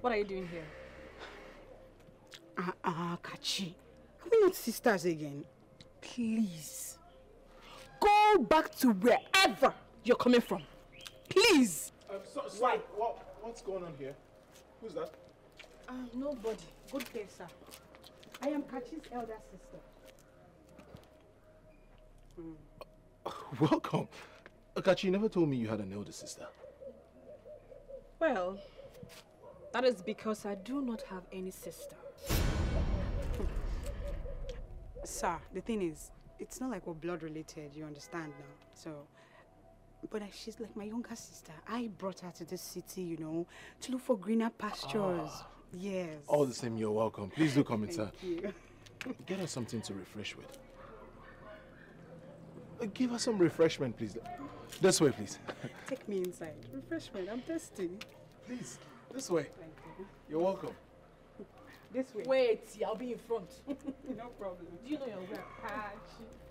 What are you doing here? Kachi. Are we not sisters again? Please. Go back to wherever you're coming from. Please. Why? What's going on here? Who's that? Nobody. Good day, sir. I am Kachi's elder sister. Welcome. Kachi, you never told me you had an elder sister. Well, that is because I do not have any sister. Sir, the thing is, it's not like we're blood related, you understand now. So, but she's like my younger sister. I brought her to this city, you know, to look for greener pastures. Yes. All the same, you're welcome. Please do come inside. Thank you. Get her something to refresh with. Give her some refreshment, please. This way, please. Take me inside. Refreshment, I'm thirsty. Please, this way. Thank you. You're welcome. This way. Wait, I'll be in front. No problem. Do you know your way?